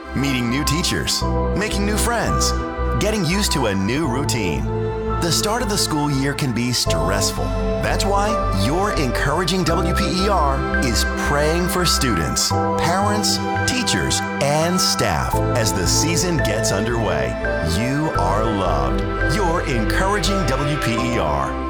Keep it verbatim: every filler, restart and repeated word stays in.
meeting new teachers, making new friends, getting used to a new routine. The start of the school year can be stressful. That's why your Encouraging W P E R is praying for students, parents, teachers, and staff as the season gets underway. You are loved. Your Encouraging W P E R.